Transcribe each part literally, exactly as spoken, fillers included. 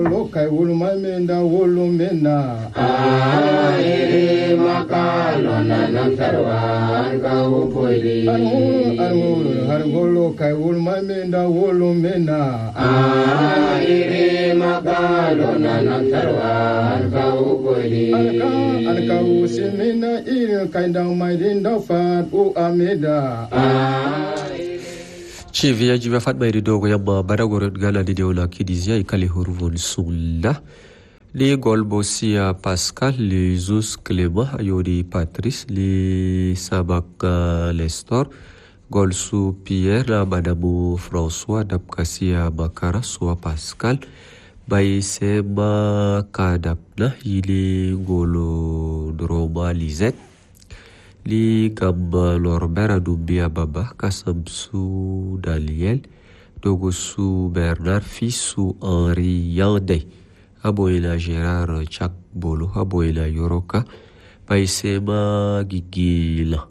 Lokai ulumamenda ulumena Aire makalo nanam sarwan kau puli Anu anu hargolo kai ulumamenda ulumena Aire makalo nanam sarwan kau puli Anka anka usimena il kai dang mai rinda fat u ameda Chivia jiva fat mai ridogo yamma baragoron gala di deola kidizia ikali hurvon sulla li golbosia Pascal li Zus Clément ayodi Patrice li Sabak Lestor golsu Pierre la Madame François Dapkasia Makara soa Pascal bai sema kadapna ili golo Roma Lisette li gamba Lorbert Adoubia Baba Kasamsu Daniel Dogosu Bernard Fisu Henri Yandé Aboila Gérard Chak Bolo Aboila Yoroka Paisema Gigila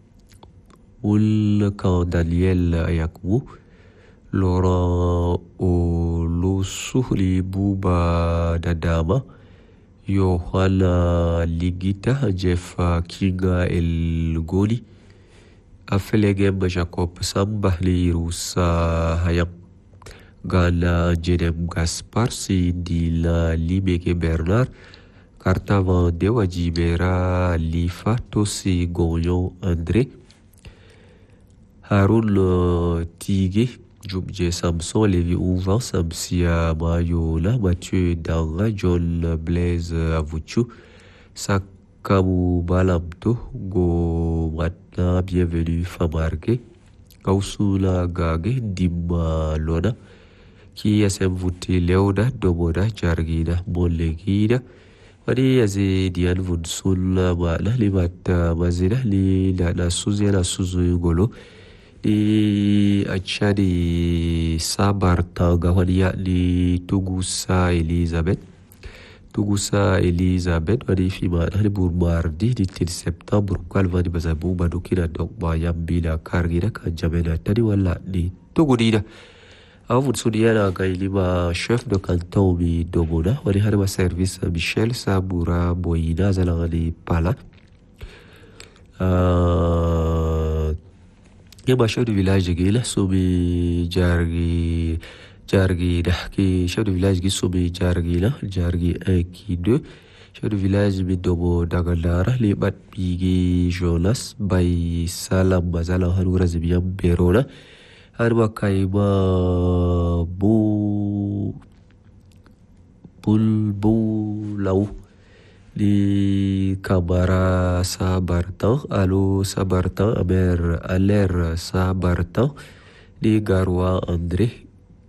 Ul Kan Daniel Ayakmu Laurent Olosu li Bouba Dadama Yohana Ligita Jeff Kinga El Goli Afelegem Jacob Sambah li Rusa Hayam Gala Jedem Gaspar Sidila Libeke Bernard Kartavan Dewa Jibera Lifa Tosi Gonyon André Haroun Tigé Jumje Samson, Lévi Ouvan, Samsia Mayola, Mathieu Danga, John Blaise Avouchou, Sakamu Balamto, Go Matna, bienvenue Famargue, Kausula Gage, Dimma Lona, qui a s'invouté Léona, Domona, Jargina, Mollegina, Wadi Yazi Diane Vunsul, Mala, Limata Mazina, Li La Suzy, La Suzu Golo, di Achadi Sabarta Gawania di Tugusa Elizabeth Tugusa Elizabeth wadi fima hadi burmardi di tin September kalva di bazabu badukina dok bayam bila kargira kan jamena tadi wala di Tugudina awun sudiana gailima chef de canton bi Domona wadi hadi ma service Michel Sabura Boyina zalanga di Pala uh, Yama chef de village gila sobi jargi jargi dah ki chef de village gi sobi jargi la jargi un qui deux chef de village bi dobo dagalara li bat bigi Jonas bay salam bazala hanu razbiya berona harwa kayma bu bul bu law li Kabara Sabartan, Allo Sabartan, Amer Aller Sabartan, li Garoua André,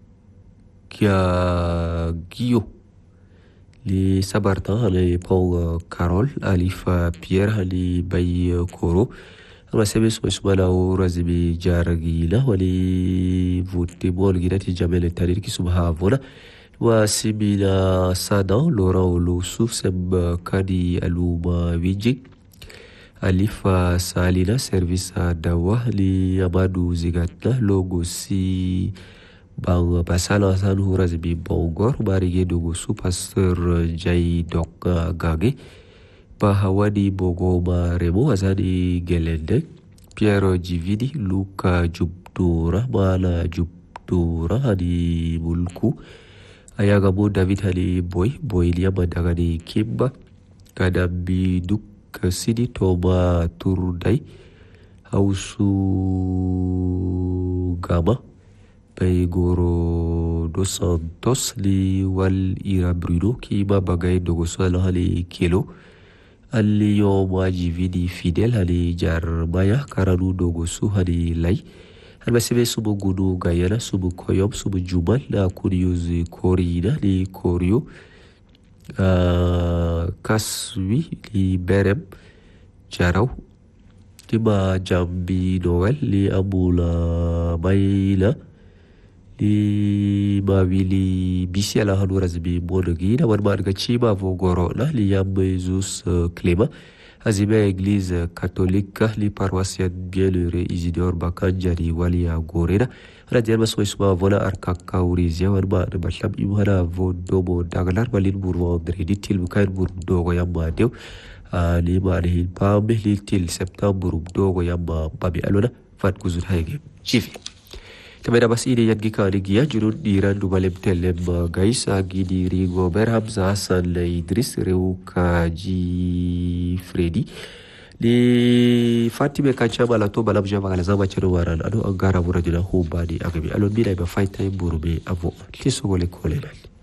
Kia Guillaume, li Sabartan, li Pong Carole, Alifa Pierre, li Bay Koro, ama sebe sumala o razibi jaragila, wali vote bol ginati jamel tarir ki subhavona, وسيمينا سادا لوران لوسوف سب كادي ألوما ويجيك أليفا سالينا سيرفيسا دوا لي أمادو زيغاتنا لوغو سي بان باسالا سانو رازبي بونغور باريجي دوغو سو باستر جاي دوك غاغي باهوادي بوغوما ريمو أزادي جلندك بييرو جيفيدي لوكا جبدورا مالا جبدورا هادي ملكو Ayaga mo David Hali Boy, Boy Liama Dagani Kimba, Kadambi Duk Sidi Toma Turdai, Hausu Gama, Paigoro Dos Santos, Li Wal Ira Bruno, Kima Bagay Dogoswala Hali Kilo, Ali Yoma Jividi Fidel Hali Jarmaya, Karanu Dogosu Hali Lai, Almasebe subu gudu Guyana subu koyom subu jumal la kuriosi korina li korio uh, kaswi li berem jaraw tiba jambi noel li abula maila li mawili bisi ala hanu razbi monogina wan marga chima vogoro la li yam Jesus uh, Clément Azime église catholique li paroissienne bienheureux Isidore Bakanjari Walia Gorena radial maso isma vola arka kaurizia warba de basham imhana vo domo dagalar balin bur vendredi til bukair bur dogo yamma dew li ma li pam li til septembre dogo yamma babi alona fat kuzun hayge chifi tameda bas ini yadgi kani giya jurun diran dumalem telem gaisa gidi Rigo Berhamza Hassan Idris Reuka Ji Freddy li Fatime Kachama la to balam jama ala zama chero waran ado angara burajula hubani agabi alon bila ba fight time burube avo kisogole kole